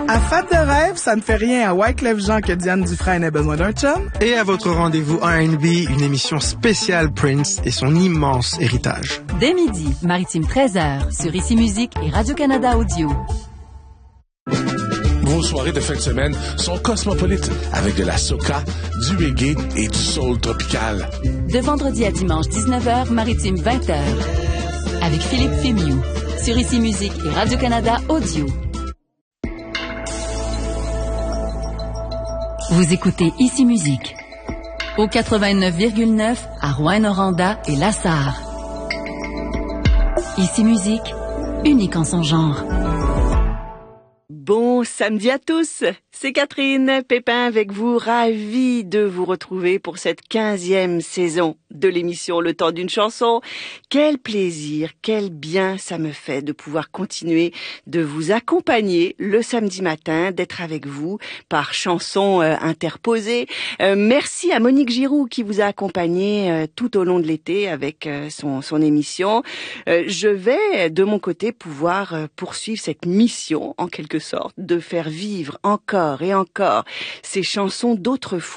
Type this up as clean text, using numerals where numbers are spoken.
À Fat de rêve, ça ne fait rien à Wyclef Jean que Diane Dufresne ait besoin d'un chum. Et à votre rendez-vous R&B, une émission spéciale Prince et son immense héritage. Dès midi, Maritime 13h, sur Ici Musique et Radio-Canada Audio. Vos soirées de fin de semaine sont cosmopolites avec de la soca, du reggae et du soul tropical. De vendredi à dimanche 19h, Maritime 20h. Avec Philippe Fémiou, sur Ici Musique et Radio-Canada Audio. Vous écoutez Ici Musique au 89,9 à Rouyn-Noranda et Lassar. Ici Musique, unique en son genre. Bon samedi à tous, c'est Catherine Pépin avec vous, ravie de vous retrouver pour cette 15e saison de l'émission Le Temps d'une chanson. Quel plaisir, quel bien ça me fait de pouvoir continuer de vous accompagner le samedi matin, d'être avec vous par chansons interposées. Merci à Monique Giroux qui vous a accompagné tout au long de l'été avec son émission. Je vais de mon côté pouvoir poursuivre cette mission en quelque sorte de faire vivre encore et encore ces chansons d'autrefois.